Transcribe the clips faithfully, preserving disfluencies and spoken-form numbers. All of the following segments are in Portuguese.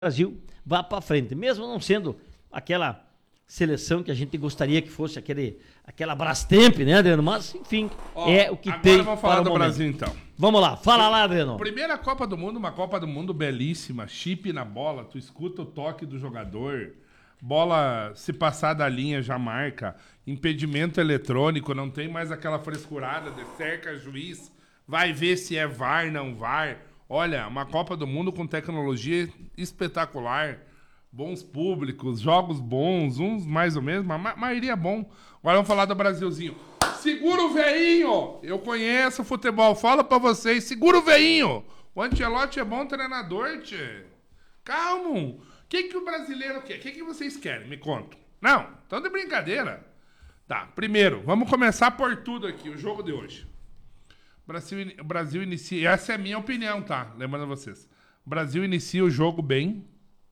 Brasil vá para frente, mesmo não sendo aquela seleção que a gente gostaria que fosse aquele, aquela Brastemp, né, Adriano? Mas, enfim, Ó, é o que agora tem. Vamos falar para o do momento. Brasil, então. Vamos lá, fala lá, Adriano. Primeira Copa do Mundo, uma Copa do Mundo belíssima, chip na bola, tu escuta o toque do jogador, bola se passar da linha já marca, impedimento eletrônico, não tem mais aquela frescurada de cerca juiz, vai ver se é V A R, não V A R. Olha, uma Copa do Mundo com tecnologia espetacular, bons públicos, jogos bons, uns mais ou menos, mas a maioria bom. Agora vamos falar do Brasilzinho. Segura o veinho! Eu conheço futebol, falo pra vocês, segura o veinho! O Ancelotti é bom treinador, tchê. Calma! O que, que o brasileiro quer? O que, que vocês querem? Me contam. Não, tão de brincadeira. Tá, primeiro, vamos começar por tudo aqui, o jogo de hoje. O Brasil, o Brasil inicia... Essa é a minha opinião, tá? Lembrando a vocês. O Brasil inicia o jogo bem.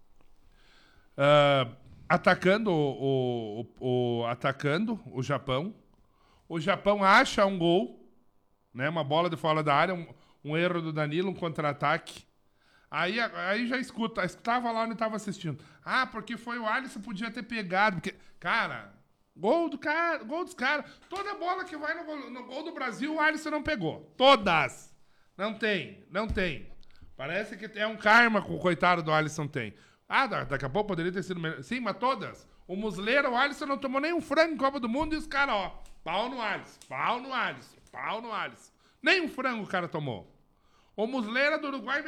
Uh, atacando o, o, o, atacando o Japão. O Japão acha um gol, né? Uma bola de fora da área, um, um erro do Danilo, um contra-ataque. Aí, aí já escuta, estava lá onde estava assistindo. Ah, porque foi o Alisson, podia ter pegado. Porque, cara, gol, do cara, gol dos caras. Toda bola que vai no gol, no gol do Brasil, o Alisson não pegou. Todas. Não tem, não tem. Parece que é um karma que o coitado do Alisson tem. Ah, daqui a pouco poderia ter sido melhor. Sim, mas todas. O Muslera, o Alisson não tomou nem um frango em Copa do Mundo e os caras, ó, pau no Alisson, pau no Alisson, pau no Alisson. Nem um frango o cara tomou. O Muslera do Uruguai